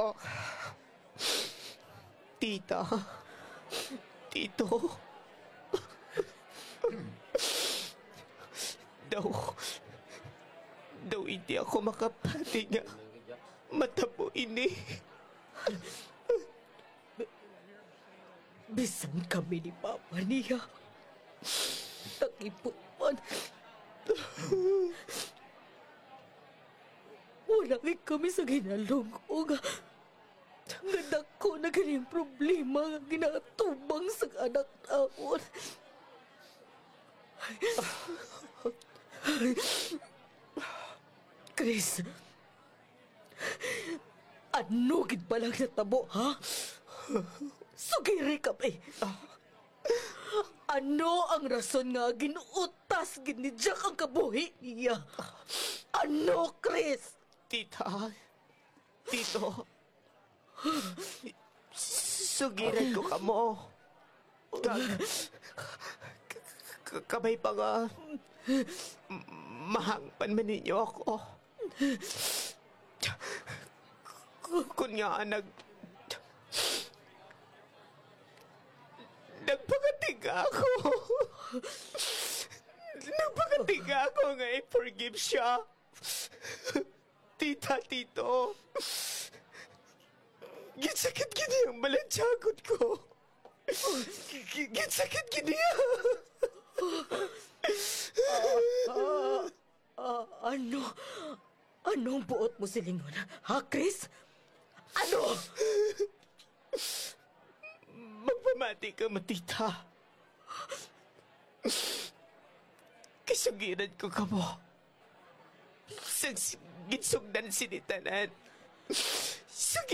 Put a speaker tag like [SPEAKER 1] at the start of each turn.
[SPEAKER 1] Tita, Tito, daw hindi ako makapati nga matabo ini.
[SPEAKER 2] Bisan kami ni Papa niya. Takipot man. Wala kami sa ginalong o nga dako na ganing problema nga ginatubang sa anak naon. Chris, ano gid ba lang natabo, ha? Sugiri kami. Ano ang rason nga ginuutas gid ni Jack ang kabuhi niya? Ano, Chris?
[SPEAKER 1] Tita, Tito, sugiran ko kamo. Kamay pa nga, mahangpan man ninyo ako. Kung nga nagpakatiga ako. Nagpakatiga ako nga i-forgive siya. Tita, Tito, gitsakit gini ang balansyagod ko. Gitsakit gini.
[SPEAKER 2] Ano? Anong buot mo silingon? Ha, Chris? Ano?
[SPEAKER 1] Magpamati ka, matita. Kasugiran ko ka mo. Ginsugdan sinitanan.